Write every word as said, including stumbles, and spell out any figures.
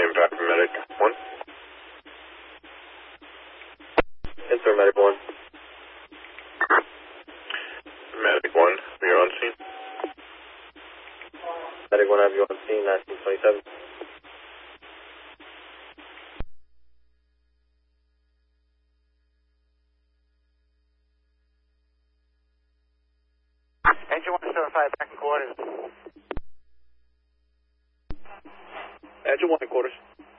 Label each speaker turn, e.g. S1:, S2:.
S1: impact from medic one.
S2: Enter medic one.
S1: Medic one, we are on scene.
S2: Medic one, have you on scene, nineteen twenty-seven.
S3: Engine one certified back in quarters.
S2: Engine one in quarters.